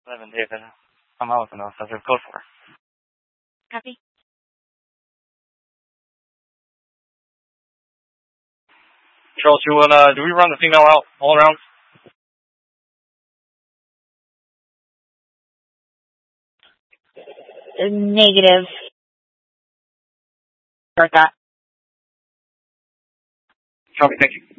11, David. I'm out with enough. That's a code for. Copy. Charles, do we run the female out all around? Negative. Start that. Copy, thank you.